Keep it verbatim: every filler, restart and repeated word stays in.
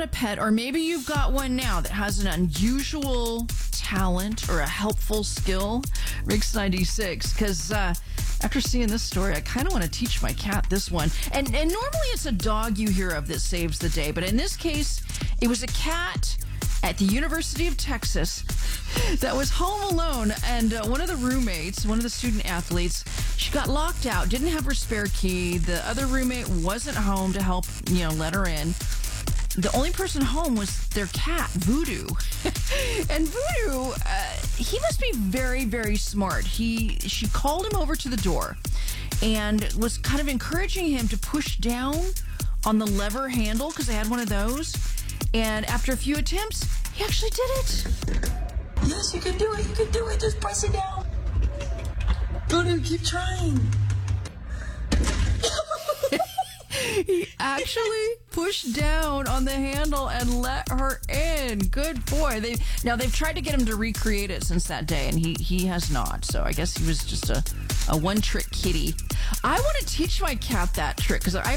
a pet, or maybe you've got one now that has an unusual talent or a helpful skill, Rick's ninety-six, because uh, after seeing this story, I kind of want to teach my cat this one. And, and normally it's a dog you hear of that saves the day, but in this case, it was a cat at the University of Texas that was home alone, and uh, one of the roommates, one of the student athletes, she got locked out, didn't have her spare key. The other roommate wasn't home to help, you know, let her in. The only person home was their cat, Voodoo. And Voodoo, uh, he must be very, very smart. He, she called him over to the door and was kind of encouraging him to push down on the lever handle, because they had one of those. And after a few attempts, he actually did it. Yes, you can do it. You can do it. Just press it down. Voodoo, keep trying. He actually pushed down on the handle and let her in. Good boy. They now they've tried to get him to recreate it since that day, and he he has not. So I guess he was just a, a one trick kitty. I want to teach my cat that trick because I